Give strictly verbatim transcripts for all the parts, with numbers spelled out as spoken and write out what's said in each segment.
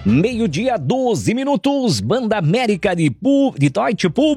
Meio-dia, doze minutos, Banda América de, Pu... de Deutsche Pub.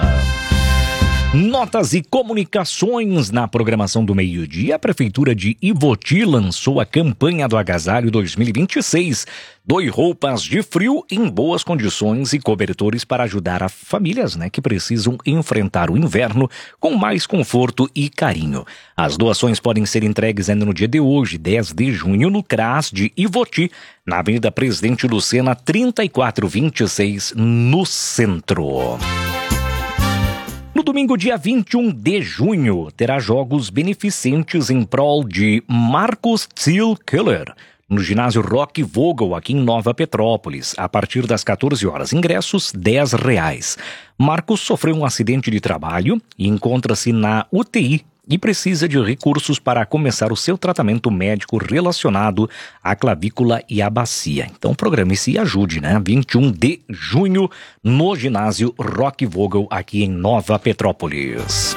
Notas e comunicações na programação do meio-dia. A Prefeitura de Ivoti lançou a campanha do Agasalho dois mil e vinte e seis. Doe roupas de frio em boas condições e cobertores para ajudar as famílias, né, que precisam enfrentar o inverno com mais conforto e carinho. As doações podem ser entregues ainda no dia de hoje, dez de junho, no CRAS de Ivoti, na Avenida Presidente Lucena, trinta e quatro vinte e seis, no centro. No domingo, dia vinte e um de junho, terá jogos beneficentes em prol de Marcus Thiel-Keller, no ginásio Rock Vogel, aqui em Nova Petrópolis, a partir das quatorze horas. Ingressos, dez reais. Marcos sofreu um acidente de trabalho e encontra-se na U T I e precisa de recursos para começar o seu tratamento médico relacionado à clavícula e à bacia. Então programe-se e ajude, né? vinte e um de junho, no ginásio Rock Vogel, aqui em Nova Petrópolis.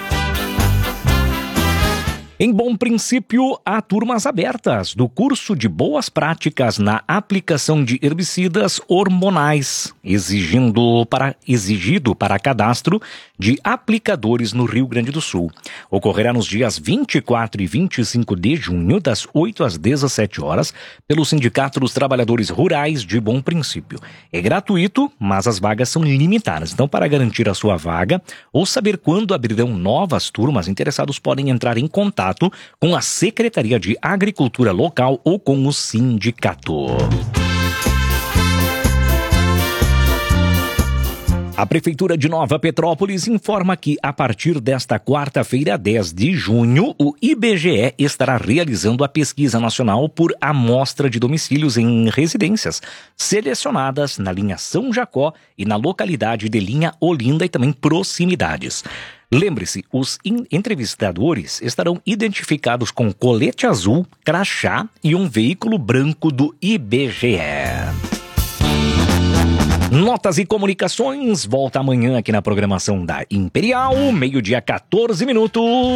Em Bom Princípio, há turmas abertas do curso de Boas Práticas na aplicação de herbicidas hormonais, exigindo para, exigido para cadastro de aplicadores no Rio Grande do Sul. Ocorrerá nos dias vinte e quatro e vinte e cinco de junho, das oito às dezessete horas, pelo Sindicato dos Trabalhadores Rurais de Bom Princípio. É gratuito, mas as vagas são limitadas. Então, para garantir a sua vaga ou saber quando abrirão novas turmas, interessados podem entrar em contato com a Secretaria de Agricultura local ou com o sindicato. A Prefeitura de Nova Petrópolis informa que, a partir desta quarta-feira, dez de junho, o I B G E estará realizando a pesquisa nacional por amostra de domicílios em residências selecionadas na linha São Jacó e na localidade de Linha Olinda e também proximidades. Lembre-se, os entrevistadores estarão identificados com colete azul, crachá e um veículo branco do I B G E. Notas e comunicações, volta amanhã aqui na programação da Imperial, meio-dia, quatorze minutos.